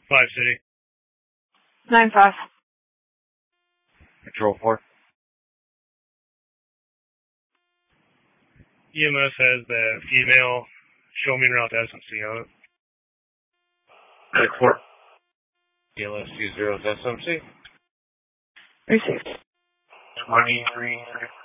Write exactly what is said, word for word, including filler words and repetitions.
Five City. Nine five. Control four. E M S has the female show me route S M C on it. Six four. D L S two zero S M C. Received. twenty-three.